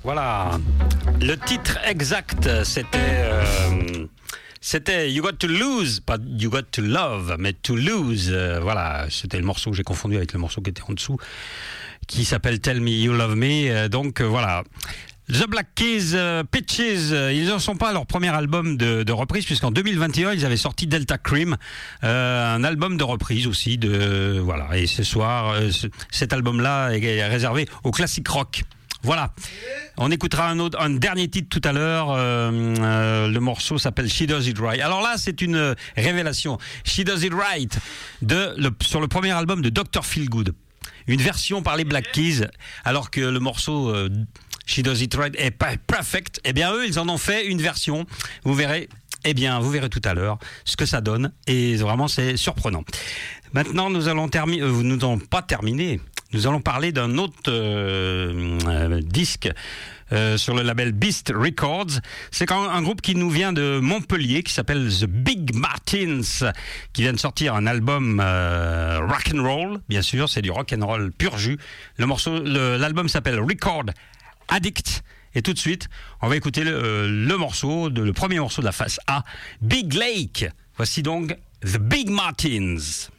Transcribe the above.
Voilà. Le titre exact, c'était You Got to Lose, pas You Got to Love, mais To Lose. Voilà, c'était le morceau que j'ai confondu avec le morceau qui était en dessous, qui s'appelle Tell Me You Love Me. Donc voilà. The Black Keys, Peaches, ils n'en sont pas à leur premier album de reprise, puisqu'en 2021, ils avaient sorti Delta Cream, un album de reprise aussi. Voilà. Et ce soir, cet album-là est réservé au classique rock. Voilà. On écoutera un dernier titre tout à l'heure. Le morceau s'appelle She Does It Right. Alors là, c'est une révélation. She Does It Right sur le premier album de Dr. Feelgood. Une version par les Black Keys, alors que le morceau She Does It Right est pas perfect. Eh bien, eux, ils en ont fait une version. Vous verrez. Eh bien, vous verrez tout à l'heure ce que ça donne. Et vraiment, c'est surprenant. Maintenant, nous allons pas terminer. Nous allons parler d'un autre disque sur le label Beast Records. C'est un groupe qui nous vient de Montpellier, qui s'appelle The Big Martins, qui vient de sortir un album rock and roll. Bien sûr, c'est du rock and roll pur jus. L'album s'appelle Record Addict. Et tout de suite, on va écouter le premier morceau de la face A, Big Lake. Voici donc The Big Martins.